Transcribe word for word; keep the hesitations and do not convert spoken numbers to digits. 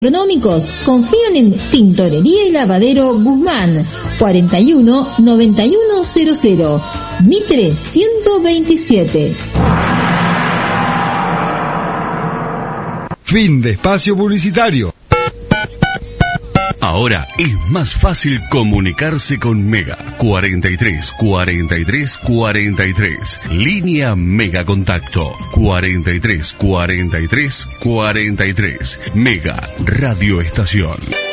Económicos, confían en Tintorería y Lavadero Guzmán, cuarenta y uno noventa y uno cero cero, Mitre ciento veintisiete. Fin de espacio publicitario. Ahora es más fácil comunicarse con Mega. cuarenta y tres cuarenta y tres cuarenta y tres. Línea Mega Contacto. cuarenta y tres cuarenta y tres cuarenta y tres. Mega Radio Estación.